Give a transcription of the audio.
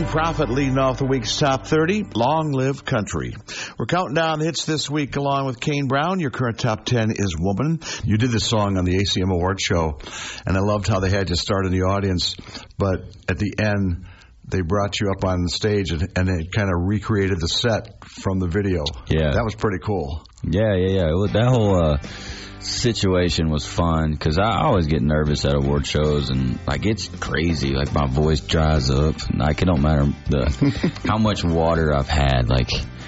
Prophet leading off the week's top 30, Long Live Country. We're counting down hits this week along with Kane Brown. Your current top 10 is Woman. You did this song on the ACM Award show, and I loved how they had you start in the audience, but at the end, they brought you up on the stage and they kind of recreated the set from the video. Yeah. That was pretty cool. Yeah. That whole situation was fun because I always get nervous at award shows, and like it's crazy. Like my voice dries up, and like it don't matter how much water I've had. Like